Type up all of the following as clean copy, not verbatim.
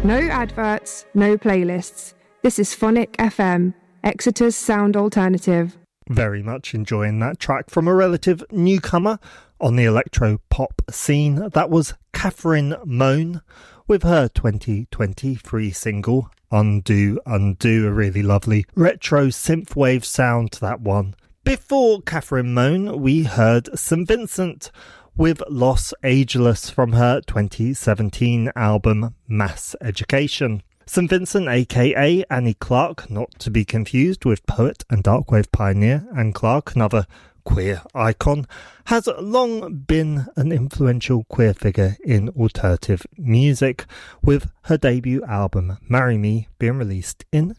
No adverts, no playlists. This is Phonic FM, Exeter's sound alternative. Very much enjoying that track from a relative newcomer on the electro-pop scene. That was Catherine Moan with her 2023 single, Undo, Undo, a really lovely retro synthwave sound to that one. Before Catherine Moan, we heard St Vincent with Los Ageless from her 2017 album Mass Education. St Vincent, aka Annie Clark, not to be confused with poet and darkwave pioneer Anne Clark, another queer icon, has long been an influential queer figure in alternative music, with her debut album Marry Me being released in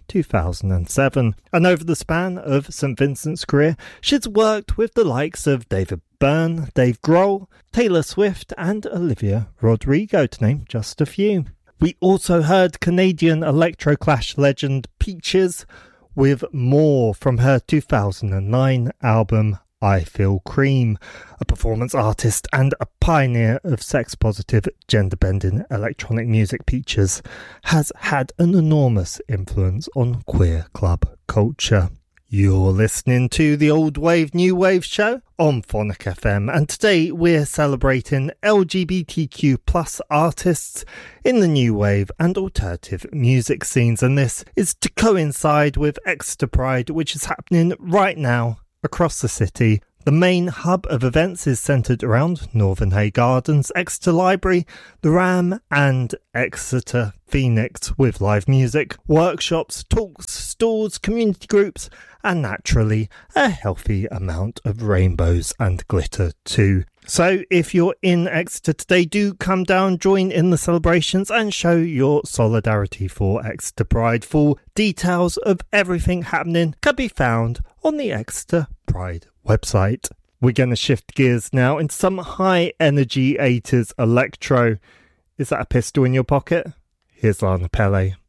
2007. And over the span of St Vincent's career, she's worked with the likes of David Byrne, Dave Grohl, Taylor Swift and Olivia Rodrigo, to name just a few. We also heard Canadian electroclash legend Peaches with More from her 2009 album I Feel Cream, a performance artist and a pioneer of sex-positive, gender-bending electronic music. Peaches has had an enormous influence on queer club culture. You're listening to the Old Wave New Wave show on Phonic FM, and today we're celebrating LGBTQ plus artists in the new wave and alternative music scenes, and this is to coincide with Exeter Pride, which is happening right now across the city. The main hub of events is centred around Northern Hay Gardens, Exeter Library, the Ram and Exeter Phoenix, with live music, workshops, talks, stalls, community groups and naturally a healthy amount of rainbows and glitter too. So if you're in Exeter today, do come down, join in the celebrations and show your solidarity for Exeter Pride. Full details of everything happening can be found on the Exeter Pride website. We're going to shift gears now into some high energy 80s electro. Is that a pistol in your pocket? Here's Lana Pelle.